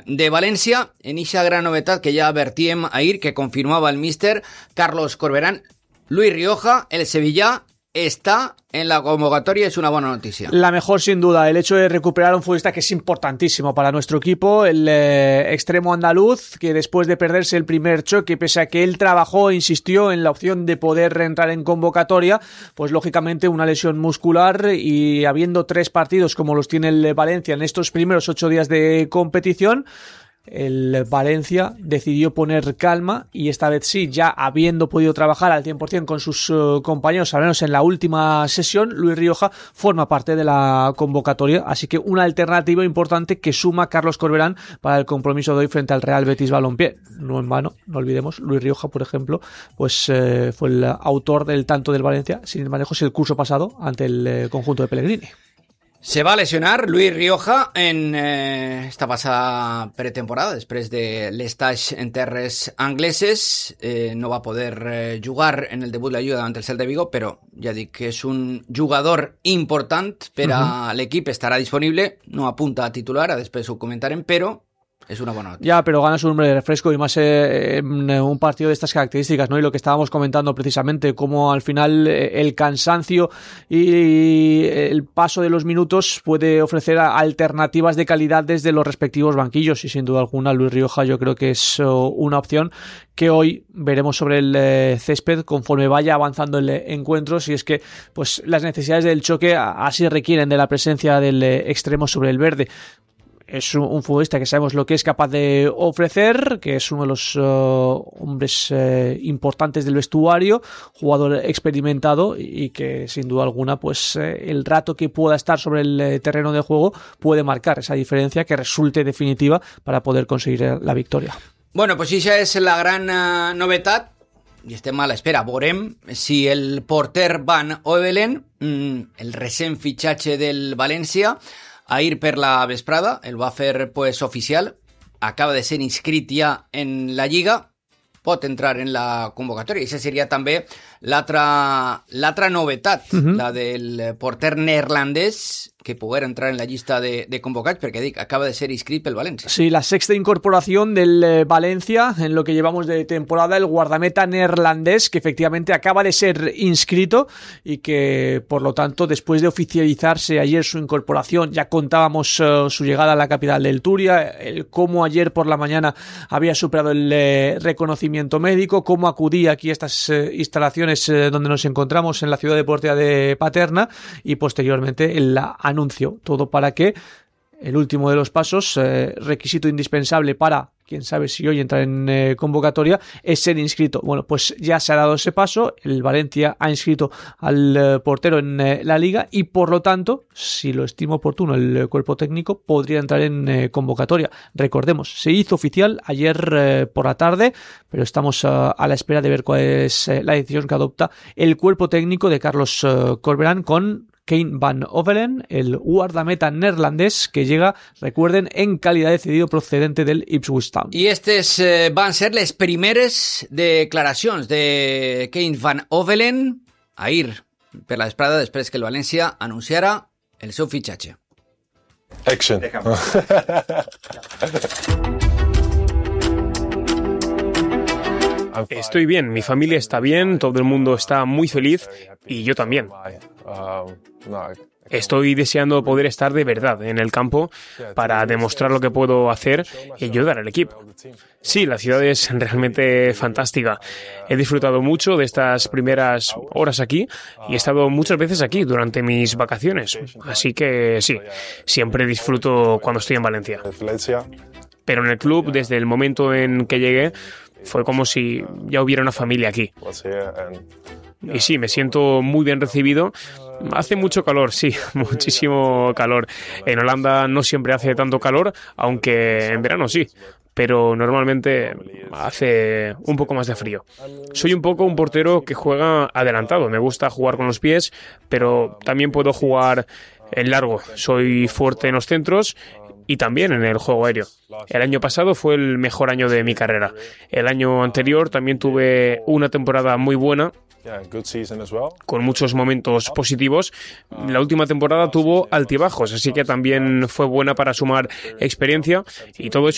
de València, en esa gran novetat que ja advertíem ahir, que confirmava el míster Carlos Corberán. Luis Rioja, el sevillà, está en la convocatoria, es una buena noticia. La mejor sin duda, el hecho de recuperar a un futbolista que es importantísimo para nuestro equipo, el extremo andaluz, que después de perderse el primer choque, pese a que él trabajó e insistió en la opción de poder reentrar en convocatoria, pues lógicamente una lesión muscular, y habiendo 3 partidos como los tiene el Valencia en estos primeros 8 días de competición, el Valencia decidió poner calma, y esta vez sí, ya habiendo podido trabajar al 100% con sus compañeros, al menos en la última sesión, Luis Rioja forma parte de la convocatoria, así que una alternativa importante que suma Carlos Corberán para el compromiso de hoy frente al Real Betis Balompié. No en vano, no olvidemos, Luis Rioja, por ejemplo, pues fue el autor del tanto del Valencia, sin ir más lejos, el curso pasado ante el conjunto de Pellegrini. Se va a lesionar Luis Rioja en esta passada pretemporada, després de l'estage en terres angleses. No va poder jugar en el debut de la Lliga davant el Celta de Vigo, però ja dic que és un jugador important per a l'equip, estarà disponible, no apunta a titular, després ho comentarem, però es una buena noticia. Ya, pero gana su nombre de refresco, y más en un partido de estas características, ¿no? Y lo que estábamos comentando precisamente, cómo al final el cansancio y el paso de los minutos puede ofrecer alternativas de calidad desde los respectivos banquillos, y sin duda alguna Luis Rioja yo creo que es una opción que hoy veremos sobre el césped conforme vaya avanzando el encuentro, si es que pues las necesidades del choque así requieren de la presencia del extremo sobre el verde. Es un futbolista que sabemos lo que es capaz de ofrecer, que es uno de los hombres importantes del vestuario, jugador experimentado, y que sin duda alguna pues el rato que pueda estar sobre el terreno de juego puede marcar esa diferencia que resulte definitiva para poder conseguir la victoria. Bueno, pues esa és la gran novetat, i estem a l'espera. Veurem si el porter Van Ovelen, el recent fitxatge del València, ahir per la vesprada, el va fer pues oficial, acaba de ser inscrit ja en la Lliga, pot entrar en la convocatòria. I això seria també l'altra novetat, la del porter neerlandès, que poder entrar en la llista de convocats, perquè dic, acaba de ser inscrit pel València. Sí, la sexta incorporación del Valencia en lo que llevamos de temporada, el guardameta neerlandés, que efectivamente acaba de ser inscrito, y que por lo tanto, después de oficializarse ayer su incorporación, ya contábamos su llegada a la capital del Turia, el cómo ayer por la mañana había superado el reconocimiento médico, cómo acudía aquí a estas instalaciones donde nos encontramos en la ciudad deportiva de Paterna, y posteriormente el anuncio, todo para que el último de los pasos, requisito indispensable para, quién sabe si hoy entra en convocatoria, es ser inscrito. Bueno, pues ya se ha dado ese paso, el Valencia ha inscrito al portero en la Liga, y por lo tanto, si lo estima oportuno el cuerpo técnico, podría entrar en convocatoria. Recordemos, se hizo oficial ayer por la tarde, pero estamos a la espera de ver cuál es la decisión que adopta el cuerpo técnico de Carlos Corberán con Kane Van Ovelen, el guardameta neerlandés que llega, recuerden, en calidad de cedido procedente del Ipswich Town. I aquestes van ser les primeres declaracions de Kane Van Ovelen ahir per la vesprada, després que el València anunciara el seu fitxatge. Action. Estoy bien, mi familia está bien, todo el mundo está muy feliz, y yo también. Estoy deseando poder estar de verdad en el campo para demostrar lo que puedo hacer y ayudar al equipo. Sí, la ciudad es realmente fantástica. He disfrutado mucho de estas primeras horas aquí y he estado muchas veces aquí durante mis vacaciones. Así que sí, siempre disfruto cuando estoy en Valencia. Pero en el club, desde el momento en que llegué, fue como si ya hubiera una familia aquí. Y sí, me siento muy bien recibido. Hace mucho calor, sí, muchísimo calor. En Holanda no siempre hace tanto calor, aunque en verano sí, pero normalmente hace un poco más de frío. Soy un poco un portero que juega adelantado. Me gusta jugar con los pies, pero también puedo jugar en largo. Soy fuerte en los centros y también en el juego aéreo. El año pasado fue el mejor año de mi carrera. El año anterior también tuve una temporada muy buena, con muchos momentos positivos. La última temporada tuvo altibajos, así que también fue buena para sumar experiencia, y todo eso